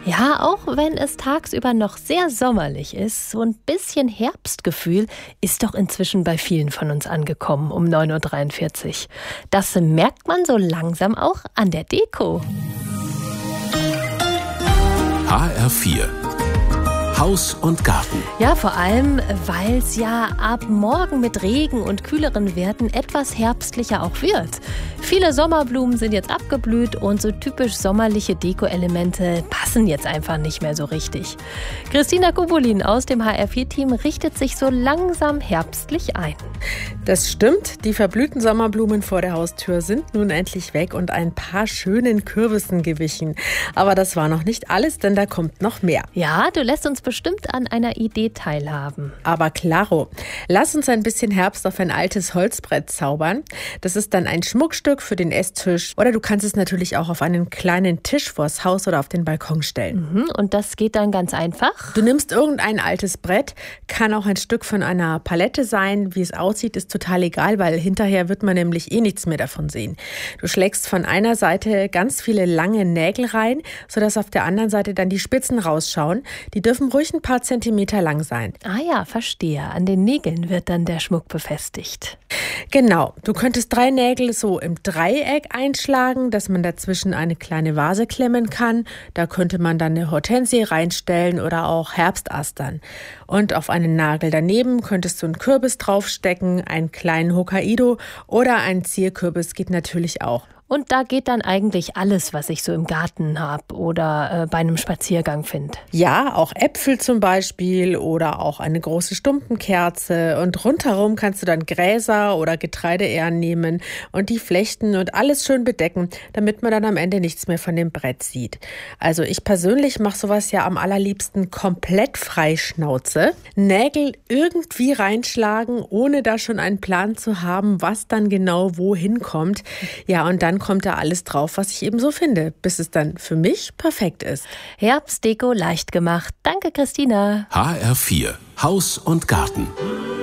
Ja, auch wenn es tagsüber noch sehr sommerlich ist, so ein bisschen Herbstgefühl ist doch inzwischen bei vielen von uns angekommen um 9:43 Uhr. Das merkt man so langsam auch an der Deko. HR4 Haus und Garten. Ja, vor allem, weil es ja ab morgen mit Regen und kühleren Werten etwas herbstlicher auch wird. Viele Sommerblumen sind jetzt abgeblüht und so typisch sommerliche Deko-Elemente passen jetzt einfach nicht mehr so richtig. Christina Kubulin aus dem HR4-Team richtet sich so langsam herbstlich ein. Das stimmt, die verblühten Sommerblumen vor der Haustür sind nun endlich weg und ein paar schönen Kürbissen gewichen. Aber das war noch nicht alles, denn da kommt noch mehr. Ja, du lässt uns bestimmt an einer Idee teilhaben. Aber klaro, lass uns ein bisschen Herbst auf ein altes Holzbrett zaubern. Das ist dann ein Schmuckstück für den Esstisch oder du kannst es natürlich auch auf einen kleinen Tisch vors Haus oder auf den Balkon stellen. Und das geht dann ganz einfach? Du nimmst irgendein altes Brett, kann auch ein Stück von einer Palette sein. Wie es aussieht, ist total egal, weil hinterher wird man nämlich nichts mehr davon sehen. Du schlägst von einer Seite ganz viele lange Nägel rein, sodass auf der anderen Seite dann die Spitzen rausschauen. Die dürfen ruhig ein paar Zentimeter lang sein. Ah ja, verstehe. An den Nägeln wird dann der Schmuck befestigt. Genau. Du könntest 3 Nägel so im Dreieck einschlagen, dass man dazwischen eine kleine Vase klemmen kann. Da könnte man dann eine Hortensie reinstellen oder auch Herbstastern. Und auf einen Nagel daneben könntest du einen Kürbis draufstecken, einen kleinen Hokkaido oder einen Zierkürbis geht natürlich auch. Und da geht dann eigentlich alles, was ich so im Garten habe oder bei einem Spaziergang finde. Ja, auch Äpfel zum Beispiel oder auch eine große Stumpenkerze. Und rundherum kannst du dann Gräser oder Getreideähren nehmen und die flechten und alles schön bedecken, damit man dann am Ende nichts mehr von dem Brett sieht. Also ich persönlich mache sowas ja am allerliebsten komplett frei Schnauze. Nägel irgendwie reinschlagen, ohne da schon einen Plan zu haben, was dann genau wohin kommt. Ja, und dann kommt da alles drauf, was ich eben so finde, bis es dann für mich perfekt ist. Herbstdeko leicht gemacht. Danke, Christina. HR4 Haus und Garten.